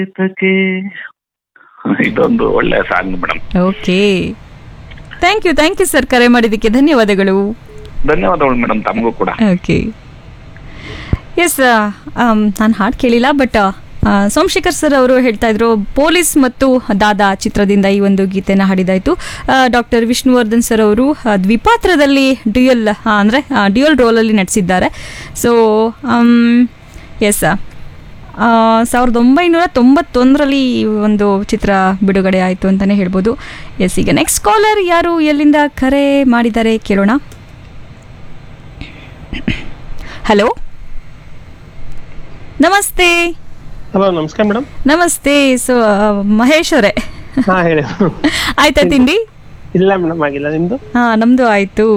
ತಕೆ ಇದೊಂದು ಒಳ್ಳೆ song madam. Okay, thank you sir, ಕರೆ ಮಾಡಿದ್ದಕ್ಕೆ ಧನ್ಯವಾದಗಳು. ಧನ್ಯವಾದಗಳು ಮೇಡಮ್, ತಮಗೂ ಕೂಡ. ಓಕೆ, ಎಸ್, ನಾನು ಹಾಡು ಕೇಳಿಲ್ಲ, ಬಟ್ ಸೋಮಶೇಖರ್ ಸರ್ ಅವರು ಹೇಳ್ತಾ ಇದ್ರು ಪೊಲೀಸ್ ಮತ್ತು ದಾದಾ ಚಿತ್ರದಿಂದ ಈ ಒಂದು ಗೀತೆನ ಹಾಡಿದಾಯಿತು. ಡಾಕ್ಟರ್ ವಿಷ್ಣುವರ್ಧನ್ ಸರ್ ಅವರು ದ್ವಿಪಾತ್ರದಲ್ಲಿ ಡ್ಯೂಯಲ್ ರೋಲಲ್ಲಿ ನಟಿಸಿದ್ದಾರೆ. ಸೊ ಎಸ್, 1991ರಲ್ಲಿ ಒಂದು ಚಿತ್ರ ಬಿಡುಗಡೆ ಆಯಿತು ಅಂತಲೇ ಹೇಳ್ಬೋದು. ಎಸ್, ಈಗ ನೆಕ್ಸ್ಟ್ ಕಾಲರ್ ಯಾರು ಎಲ್ಲಿಂದ ಕರೆ ಮಾಡಿದ್ದಾರೆ ಕೇಳೋಣ. ಹಲೋ, ನಮಸ್ತೆ. ಹಲೋ, ನಮಸ್ಕಾರ ಮೇಡಮ್. ನಮಸ್ತೆ. ಸೊ ಮಹೇಶ್ ಅವರೇ, ಹಾ, ಹೇಳಿ. ಆಯ್ತಾ ತಿಂಡಿ? ಇಲ್ಲ ಮೇಡಮ್, ಆಗಿಲ್ಲ. ನಿಮ್ದು? ನಮ್ದು ಆಯ್ತು.